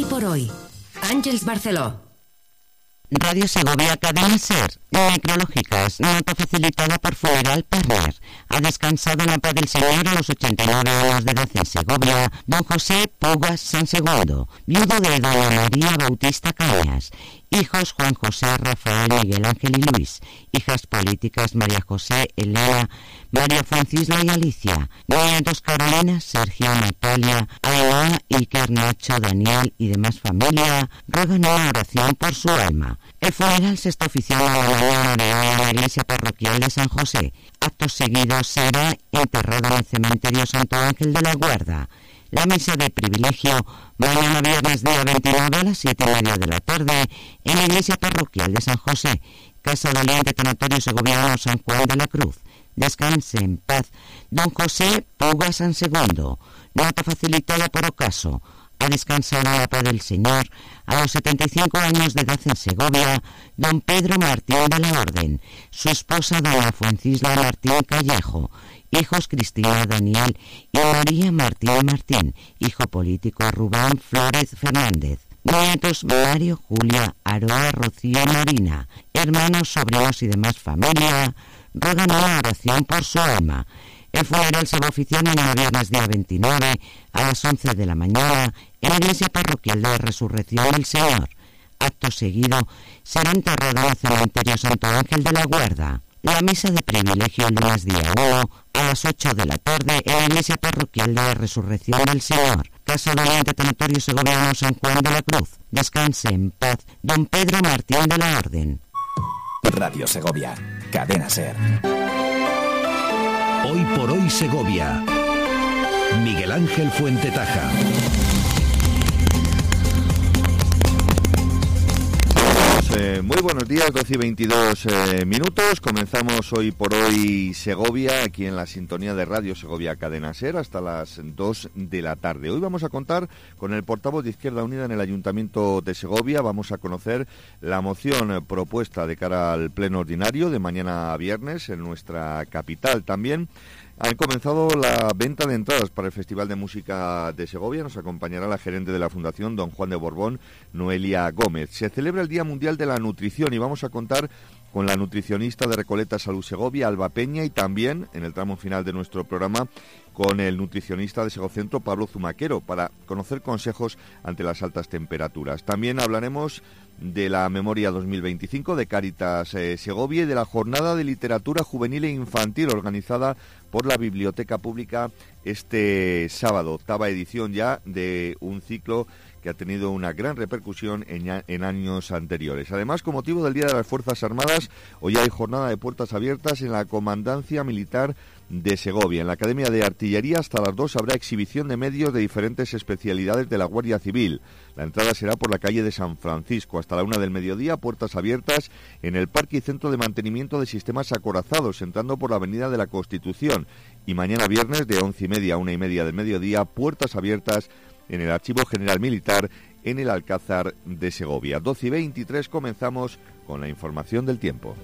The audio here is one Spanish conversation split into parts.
por hoy. Àngels Barceló. Radio Segovia, Cadena SER. Necrológicas, nota facilitada por Funeral Partner. Ha descansado en la paz del Señor a los 89 años de edad en Segovia don José Pugas San Segundo, viudo de doña María Bautista Cañas. Hijos Juan José, Rafael, Miguel Ángel y Luis. Hijas políticas María José, Elena, María Francisla y Alicia. Nietos Carolina, Sergio, Natalia, Ainhoa, Iker, Nacho, Daniel y demás familia ruegan una oración por su alma. El funeral se está oficiando a la mañana de hoy en la iglesia parroquial de San José. Acto seguido será enterrado en el cementerio Santo Ángel de la Guarda. La misa de privilegio mañana viernes día 29 a las 7:30 de la tarde en la iglesia parroquial de San José, Casa de Aliente Tanatorio Segoviano San Juan de la Cruz. Descanse en paz don José Pugas San Segundo. Nota facilitada por ocaso. Ha descansado en la paz del Señor a los 75 años de edad en Segovia don Pedro Martín de la Orden, su esposa doña Fuencisla Martín Callejo, hijos Cristina, Daniel y María Martín Martín, hijo político Rubén Flores Fernández, nietos Mario, Julia, Aroa, Rocío y Marina, hermanos, sobrinos y demás familia ruegan una oración por su alma. El funeral se va a oficiar mañana viernes día 29 a las 11 de la mañana en la iglesia parroquial de Resurrección del Señor. Acto seguido será enterrado en el cementerio Santo Ángel de la Guarda. La misa de privilegio el lunes día 1 a las 8 de la tarde en la iglesia parroquial de Resurrección del Señor, Casa de Aliente Tanatorio Segoviano San Juan de la Cruz. Descanse en paz don Pedro Martín de la Orden. Radio Segovia, Cadena SER. Hoy por hoy Segovia. Miguel Ángel Fuentetaja. Muy buenos días, 12:22 minutos. Comenzamos hoy por hoy Segovia, aquí en la sintonía de Radio Segovia Cadena SER, hasta las 2 de la tarde. Hoy vamos a contar con el portavoz de Izquierda Unida en el Ayuntamiento de Segovia. Vamos a conocer la moción propuesta de cara al pleno ordinario de mañana viernes en nuestra capital. También han comenzado la venta de entradas para el Festival de Música de Segovia. Nos acompañará la gerente de la Fundación Don Juan de Borbón, Noelia Gómez. Se celebra el Día Mundial de la Nutrición y vamos a contar con la nutricionista de Recoleta Salud Segovia, Alba Peña, y también, en el tramo final de nuestro programa, con el nutricionista de Segocentro, Pablo Zumaquero, para conocer consejos ante las altas temperaturas. También hablaremos de la Memoria 2025 de Cáritas Segovia y de la Jornada de Literatura Juvenil e Infantil organizada por la Biblioteca Pública este sábado, octava edición ya de un ciclo que ha tenido una gran repercusión en años anteriores. Además, con motivo del Día de las Fuerzas Armadas, hoy hay jornada de puertas abiertas en la Comandancia Militar de Segovia. En la Academia de Artillería hasta las 2 habrá exhibición de medios de diferentes especialidades de la Guardia Civil. La entrada será por la calle de San Francisco. Hasta la 1 del mediodía, puertas abiertas en el Parque y Centro de Mantenimiento de Sistemas Acorazados, entrando por la Avenida de la Constitución. Y mañana viernes, de 11:30 a 1:30 del mediodía, puertas abiertas en el Archivo General Militar en el Alcázar de Segovia. 12:23 comenzamos con la información del tiempo.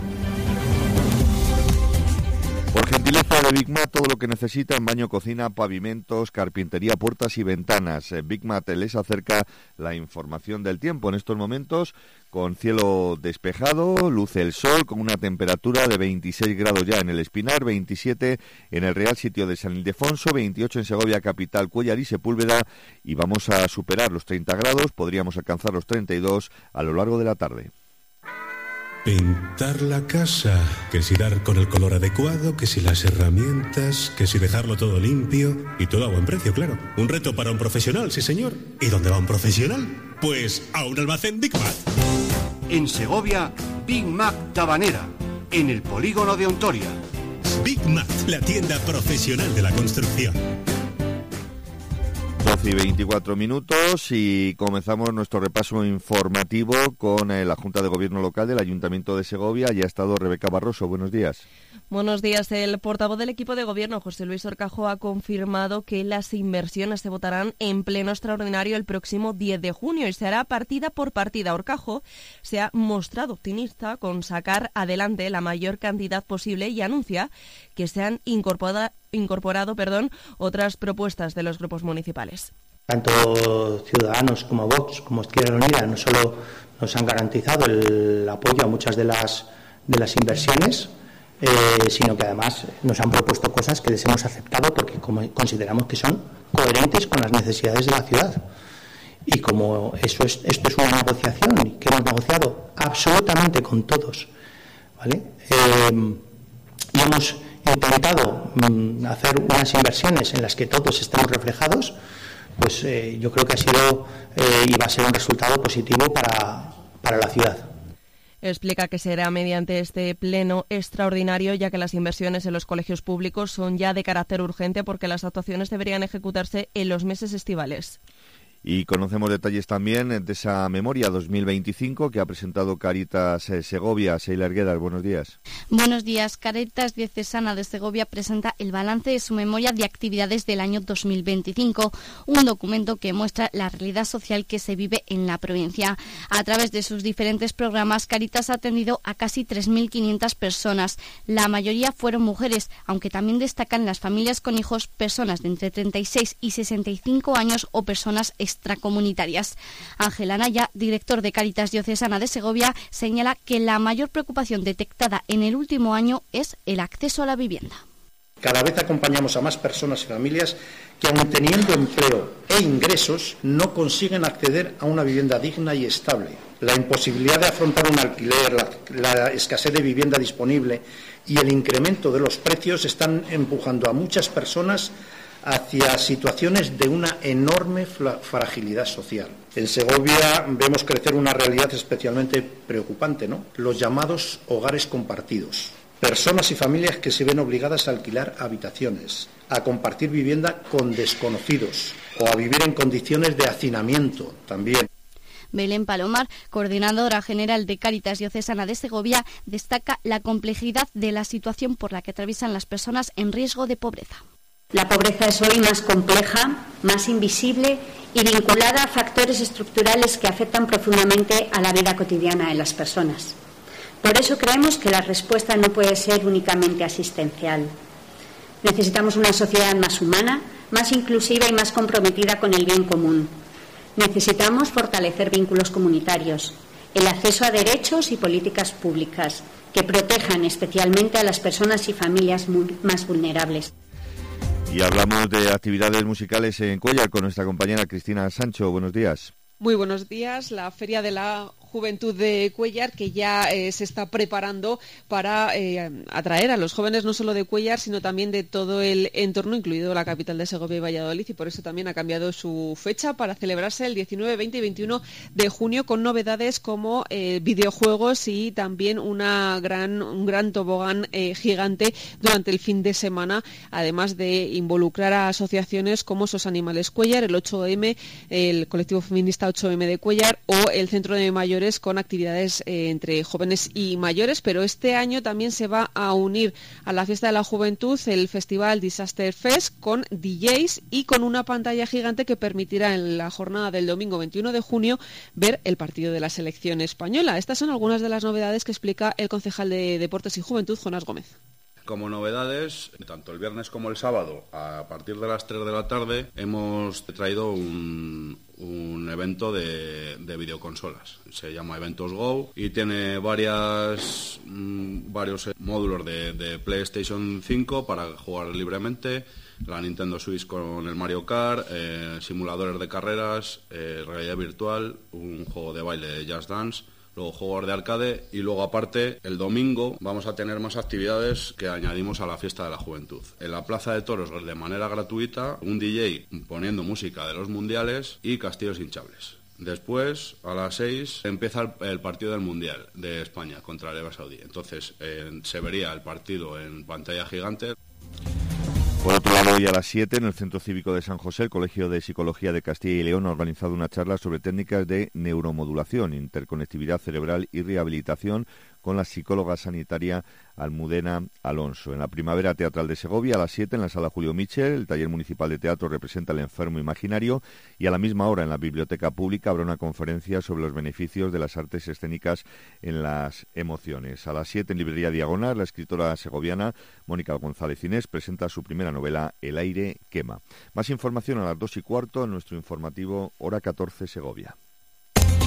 Por gentileza de Big Mat, todo lo que necesitan: baño, cocina, pavimentos, carpintería, puertas y ventanas. Big Mat les acerca la información del tiempo en estos momentos, con cielo despejado, luce el sol, con una temperatura de 26 grados ya en el Espinar, 27 en el Real Sitio de San Ildefonso, 28 en Segovia Capital, Cuéllar y Sepúlveda, y vamos a superar los 30 grados, podríamos alcanzar los 32 a lo largo de la tarde. Pintar la casa, que si dar con el color adecuado, que si las herramientas, que si dejarlo todo limpio y todo a buen precio, claro. Un reto para un profesional, sí señor. ¿Y dónde va un profesional? Pues a un almacén Big Mac. En Segovia, Big Mac Tabanera, en el polígono de Ontoria. Big Mac, la tienda profesional de la construcción. 12:24 minutos y comenzamos nuestro repaso informativo con la Junta de Gobierno Local del Ayuntamiento de Segovia. Ya ha estado Rebeca Barroso. Buenos días. Buenos días. El portavoz del equipo de gobierno, José Luis Orcajo, ha confirmado que las inversiones se votarán en pleno extraordinario el próximo 10 de junio y se hará partida por partida. Orcajo se ha mostrado optimista con sacar adelante la mayor cantidad posible y anuncia que se han incorporado otras propuestas de los grupos municipales. Tanto Ciudadanos como Vox como Izquierda Unida no solo nos han garantizado el apoyo a muchas de las inversiones, sino que además nos han propuesto cosas que les hemos aceptado porque consideramos que son coherentes con las necesidades de la ciudad. Y como esto es una negociación que hemos negociado absolutamente con todos, ¿vale? Y hemos intentado hacer unas inversiones en las que todos estemos reflejados, pues yo creo que ha sido y va a ser un resultado positivo para la ciudad. Explica que será mediante este pleno extraordinario, ya que las inversiones en los colegios públicos son ya de carácter urgente porque las actuaciones deberían ejecutarse en los meses estivales. Y conocemos detalles también de esa memoria 2025 que ha presentado Cáritas Segovia. Sheila Arguedas, buenos días. Buenos días. Cáritas Diocesana de Segovia presenta el balance de su memoria de actividades del año 2025, un documento que muestra la realidad social que se vive en la provincia. A través de sus diferentes programas, Cáritas ha atendido a casi 3.500 personas. La mayoría fueron mujeres, aunque también destacan las familias con hijos, personas de entre 36 y 65 años o personas extracomunitarias. Ángel Anaya, director de Cáritas Diocesana de Segovia, señala que la mayor preocupación detectada en el último año es el acceso a la vivienda. Cada vez acompañamos a más personas y familias que, aun teniendo empleo e ingresos, no consiguen acceder a una vivienda digna y estable. La imposibilidad de afrontar un alquiler, la escasez de vivienda disponible y el incremento de los precios están empujando a muchas personas hacia situaciones de una enorme fragilidad social. En Segovia vemos crecer una realidad especialmente preocupante, ¿no? Los llamados hogares compartidos. Personas y familias que se ven obligadas a alquilar habitaciones, a compartir vivienda con desconocidos o a vivir en condiciones de hacinamiento también. Belén Palomar, coordinadora general de Cáritas Diocesana de Segovia, destaca la complejidad de la situación por la que atraviesan las personas en riesgo de pobreza. La pobreza es hoy más compleja, más invisible y vinculada a factores estructurales que afectan profundamente a la vida cotidiana de las personas. Por eso creemos que la respuesta no puede ser únicamente asistencial. Necesitamos una sociedad más humana, más inclusiva y más comprometida con el bien común. Necesitamos fortalecer vínculos comunitarios, el acceso a derechos y políticas públicas que protejan especialmente a las personas y familias más vulnerables. Y hablamos de actividades musicales en Cuéllar con nuestra compañera Cristina Sancho. Buenos días. Muy buenos días. La Feria de la Juventud de Cuéllar, que ya se está preparando para atraer a los jóvenes no solo de Cuéllar, sino también de todo el entorno, incluido la capital de Segovia y Valladolid, y por eso también ha cambiado su fecha para celebrarse el 19, 20 y 21 de junio con novedades como videojuegos y también un gran tobogán gigante durante el fin de semana, además de involucrar a asociaciones como SOS Animales Cuéllar, el 8M, el colectivo feminista 8M de Cuéllar o el Centro de Mayores, con actividades entre jóvenes y mayores, pero este año también se va a unir a la Fiesta de la Juventud el Festival Disaster Fest con DJs y con una pantalla gigante que permitirá en la jornada del domingo 21 de junio ver el partido de la selección española. Estas son algunas de las novedades que explica el concejal de Deportes y Juventud, Jonás Gómez. Como novedades, tanto el viernes como el sábado, a partir de las 3 de la tarde, hemos traído un evento de videoconsolas. Se llama Eventos Go y tiene varios módulos de PlayStation 5 para jugar libremente, la Nintendo Switch con el Mario Kart, simuladores de carreras, realidad virtual, un juego de baile de Just Dance, luego juegos de arcade y luego aparte el domingo vamos a tener más actividades que añadimos a la Fiesta de la Juventud. En la Plaza de Toros de manera gratuita, un DJ poniendo música de los mundiales y castillos hinchables. Después, a las 6, empieza el partido del Mundial de España contra Arabia Saudí. Entonces se vería el partido en pantalla gigante. Por otro lado, hoy a las 7, en el Centro Cívico de San José, el Colegio de Psicología de Castilla y León ha organizado una charla sobre técnicas de neuromodulación, interconectividad cerebral y rehabilitación con la psicóloga sanitaria Almudena Alonso. En la Primavera Teatral de Segovia, a las 7, en la Sala Julio Michel, el taller municipal de teatro representa el enfermo imaginario, y a la misma hora en la Biblioteca Pública habrá una conferencia sobre los beneficios de las artes escénicas en las emociones. A las 7, en Librería Diagonal, la escritora segoviana Mónica González Inés presenta su primera novela, El aire quema. Más información a las 2:15 en nuestro informativo Hora 14 Segovia.